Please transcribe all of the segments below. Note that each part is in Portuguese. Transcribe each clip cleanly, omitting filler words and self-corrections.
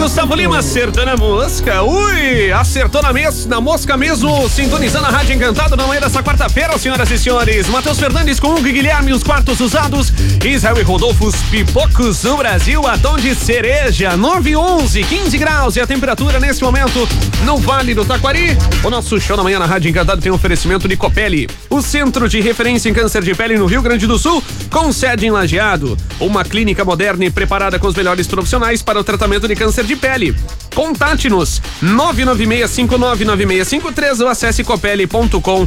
Gustavo Lima, acertou na mosca. Ui, acertou na mosca mesmo, sintonizando a Rádio Encantado na manhã dessa quarta-feira, senhoras e senhores. Matheus Fernandes com Hugo e Guilherme, os quartos usados. Israel e Rodolfo, os pipocos no Brasil, a tom de cereja, 9:11, 15 graus e a temperatura nesse momento no Vale do Taquari. O nosso show na manhã na Rádio Encantado tem um oferecimento de Copeli, o centro de referência em câncer de pele no Rio Grande do Sul, com sede em Lajeado. Uma clínica moderna e preparada com os melhores profissionais para o tratamento de câncer de pele. Contate-nos 996599653 ou acesse copeli.com.br.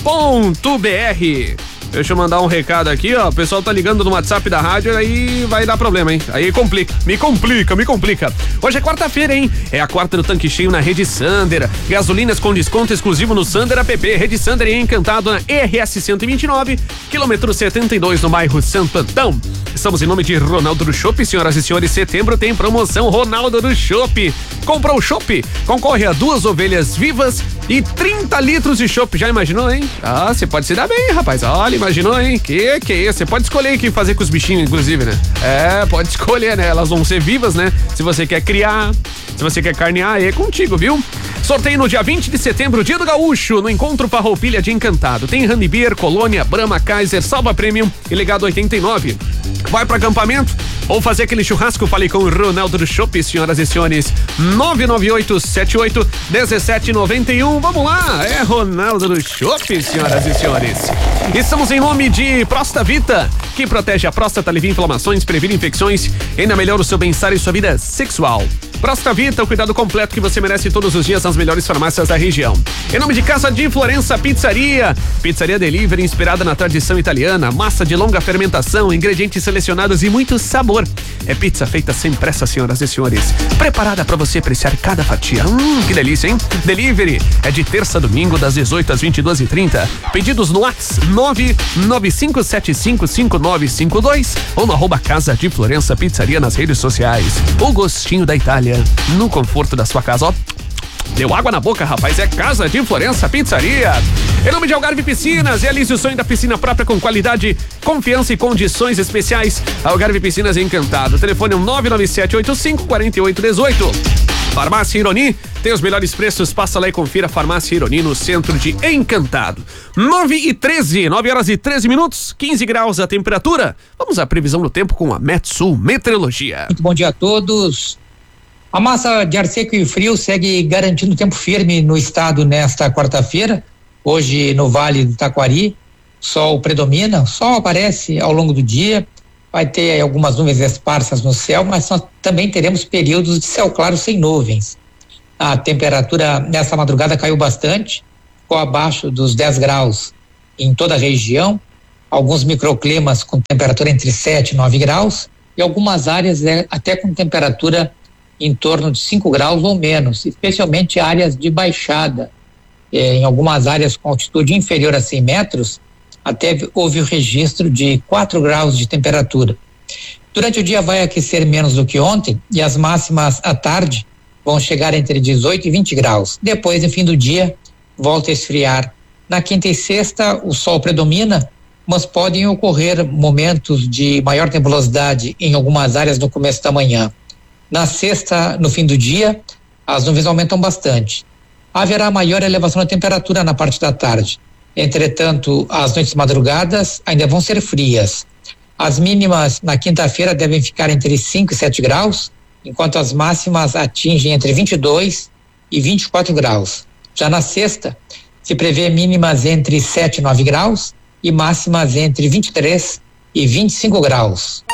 Deixa eu mandar um recado aqui, ó. O pessoal tá ligando no WhatsApp da rádio, aí vai dar problema, hein? Aí complica. Me complica. Hoje é quarta-feira, hein? É a quarta do tanque cheio na Rede Sander. Gasolinas com desconto exclusivo no Sander app. Rede Sander em Encantado na RS 129, quilômetro 72 no bairro Santo Antão. Estamos em nome de Ronaldo do Chopp, senhoras e senhores. Setembro tem promoção Ronaldo do Chopp. Comprou o chopp, concorre a 2 ovelhas vivas e 30 litros de chopp. Já imaginou, hein? Ah, você pode se dar bem, rapaz. Olha, imaginou, hein? Que é isso? Você pode escolher o que fazer com os bichinhos, inclusive, né? É, pode escolher, né? Elas vão ser vivas, né? Se você quer criar, se você quer carnear, é contigo, viu? Sorteio no dia 20 de setembro, dia do Gaúcho, no Encontro Farroupilha de Encantado. Tem Honey Colônia, Brahma, Kaiser, Salva Premium e Legado 89. Vai para acampamento ou fazer aquele churrasco? Fale com o Ronaldo do Chopp, senhoras e senhores. 998781791. Vamos lá, é Ronaldo do Chopp, senhoras e senhores. Estamos em nome de Prostavita, que protege a próstata, alivia inflamações, previne infecções e ainda melhora o seu bem-estar e sua vida sexual. Prostavita, o cuidado completo que você merece todos os dias nas melhores farmácias da região. Em nome de Casa de Florença Pizzaria Delivery, inspirada na tradição italiana, massa de longa fermentação, ingredientes selecionados e muito sabor. É pizza feita sem pressa, senhoras e senhores, preparada para você apreciar cada fatia. Que delícia, hein? Delivery é de terça a domingo das 18 às 22h30. Pedidos no WhatsApp 995755952 ou no @Casa de Florença Pizzaria nas redes sociais. O gostinho da Itália no conforto da sua casa, ó. Deu água na boca, rapaz. É Casa de Florença Pizzaria. Em nome de Algarve Piscinas, realize o sonho da piscina própria com qualidade, confiança e condições especiais. Algarve Piscinas Encantado. Telefone é 997854818. Farmácia Ironi, tem os melhores preços, passa lá e confira. Farmácia Ironi no centro de Encantado. 9:13, 9h13, 15 graus a temperatura. Vamos à previsão do tempo com a Metsul Meteorologia. Muito bom dia a todos. A massa de ar seco e frio segue garantindo tempo firme no estado nesta quarta-feira. Hoje no Vale do Taquari, sol predomina, o sol aparece ao longo do dia, vai ter algumas nuvens esparsas no céu, mas nós também teremos períodos de céu claro sem nuvens. A temperatura nessa madrugada caiu bastante, ficou abaixo dos 10 graus em toda a região, alguns microclimas com temperatura entre 7 e 9 graus e algumas áreas até com temperatura em torno de 5 graus ou menos, especialmente áreas de baixada. Em algumas áreas com altitude inferior a 100 metros, até houve o registro de 4 graus de temperatura. Durante o dia vai aquecer menos do que ontem e as máximas à tarde vão chegar entre 18 e 20 graus. Depois, no fim do dia, volta a esfriar. Na quinta e sexta, o sol predomina, mas podem ocorrer momentos de maior nebulosidade em algumas áreas no começo da manhã. Na sexta, no fim do dia, as nuvens aumentam bastante. Haverá maior elevação da temperatura na parte da tarde. Entretanto, as noites madrugadas ainda vão ser frias. As mínimas na quinta-feira devem ficar entre 5 e 7 graus, enquanto as máximas atingem entre 22 e 24 graus. Já na sexta, se prevê mínimas entre 7 e 9 graus e máximas entre 23 e 25 graus.